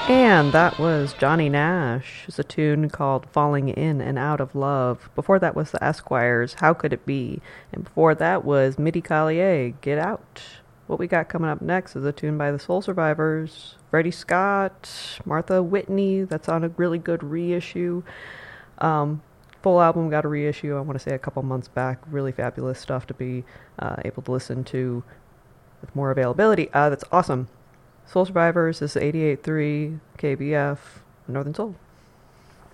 And that was Johnny Nash. It's a tune called Falling In and Out of Love. Before that was the Esquires, How Could It Be? And before that was Midi Collier, Get Out. What we got coming up next is a tune by the Soul Survivors, Freddie Scott, Martha Whitney. That's on a really good reissue. Full album got a reissue, I want to say a couple months back. Really fabulous stuff to be able to listen to with more availability. That's awesome. Soul Survivors is 88.3 KBF, Northern Soul.